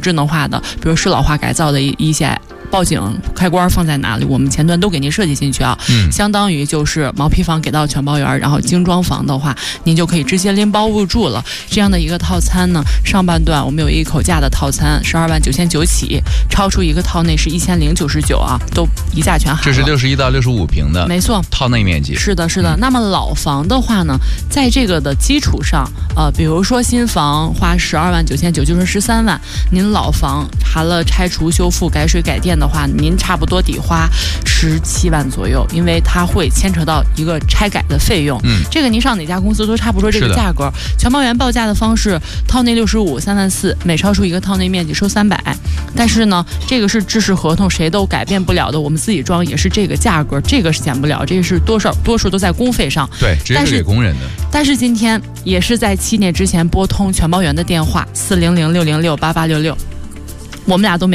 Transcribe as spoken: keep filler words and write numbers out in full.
智能化的，比如适老化改造的一一些报警开关放在哪里，我们前端都给您设计进去啊。嗯，相当于就是毛坯房给到全包圆，然后精装房的话，您就可以直接拎包入住了。这样的一个套餐呢，上半段我们有一口价的套餐，十二万九千九起，超出一个套内是一千零九十九啊，都一价全含了。 这是六十一到六十五平的， 没错， 套内面积。 是的，是的。嗯、那么老房的话呢，在这个的基础上，呃，比如说新房花十二万九千九，就是十三万，您老房含了拆除、修复、改水、改电的话，您差不多得花十七万左右，因为它会牵扯到一个拆改的费用。嗯，这个您上哪家公司都差不多这个价格。全包圆报价的方式，套内六十五，三万四，每超出一个套内面积收三百。但是呢，这个是制式合同，谁都改变不了的。我们自己装也是这个价格，这个是减不了，这个是多少多数都在工费上。 对，直接是给工人的。 但是今天也是在七点之前拨通全包圆的电话四零零六零六八八六六，我们俩都没。